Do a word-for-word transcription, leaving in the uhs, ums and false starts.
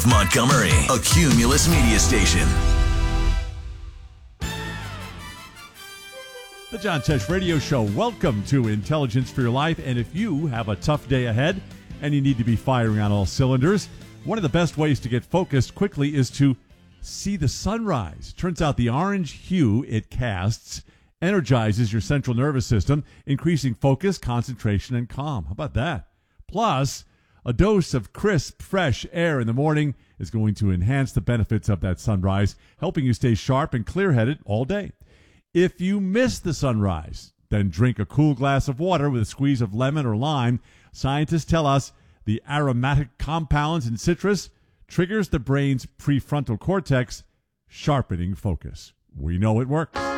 of Montgomery, a Cumulus media station. The John Tesh Radio Show. Welcome to Intelligence for Your Life. And if you have a tough day ahead and you need to be firing on all cylinders, one of the best ways to get focused quickly is to see the sunrise. Turns out the orange hue it casts energizes your central nervous system, increasing focus, concentration, and calm. How about that? Plus, a dose of crisp, fresh air in the morning is going to enhance the benefits of that sunrise, helping you stay sharp and clear-headed all day. If you miss the sunrise, then drink a cool glass of water with a squeeze of lemon or lime. Scientists tell us the aromatic compounds in citrus triggers the brain's prefrontal cortex, sharpening focus. We know it works.